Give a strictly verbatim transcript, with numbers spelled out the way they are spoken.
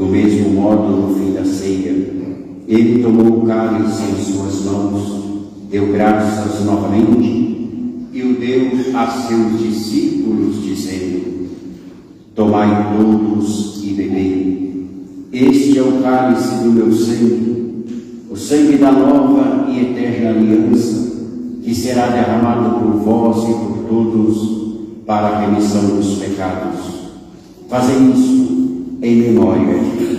Do mesmo modo, no fim da ceia, ele tomou o cálice em suas mãos, deu graças novamente e o deu a seus discípulos, dizendo: tomai todos e bebei. Este é o cálice do meu sangue, o sangue da nova e eterna aliança, que será derramado por vós e por todos para a remissão dos pecados. Fazei isso em memória de mim.